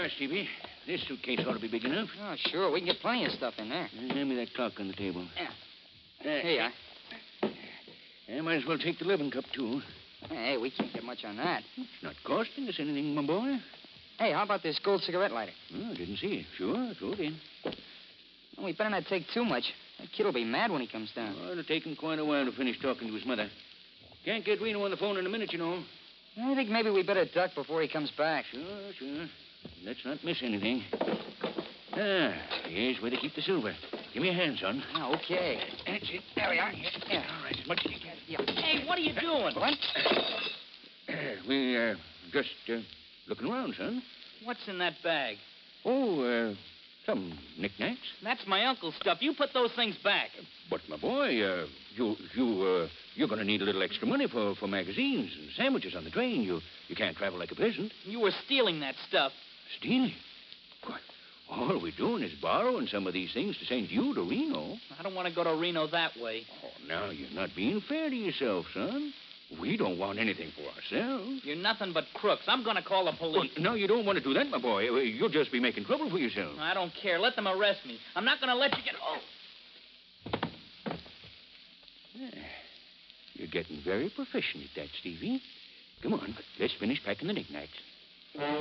are, Stevie. This suitcase ought to be big enough. Oh, sure. We can get plenty of stuff in there. Hand me that clock on the table. Yeah. Here you are. I might as well take the 11 cup, too. Hey, we can't get much on that. It's not costing us anything, my boy. Hey, how about this gold cigarette lighter? Oh, I didn't see it. Sure, throw it in. Well, we better not take too much. That kid will be mad when he comes down. Oh, it'll take him quite a while to finish talking to his mother. Can't get Reno on the phone in a minute, you know. I think maybe we better duck before he comes back. Sure. Let's not miss anything. Here's where they keep the silver. Give me a hand, son. Oh, okay. That's it. There we are. Yeah, all right. As much as you can. Yeah. Hey, what are you doing? What? We, just, looking around, son. What's in that bag? Oh, some knickknacks. That's my uncle's stuff. You put those things back. But, my boy, you're going to need a little extra money for magazines and sandwiches on the train. You can't travel like a peasant. You were stealing that stuff. Stealing? What? All we're doing is borrowing some of these things to send you to Reno. I don't want to go to Reno that way. Oh, now you're not being fair to yourself, son. We don't want anything for ourselves. You're nothing but crooks. I'm going to call the police. Well, no, you don't want to do that, my boy. You'll just be making trouble for yourself. I don't care. Let them arrest me. I'm not going to let you get... Oh. You're getting very proficient at that, Stevie. Come on, let's finish packing the knickknacks.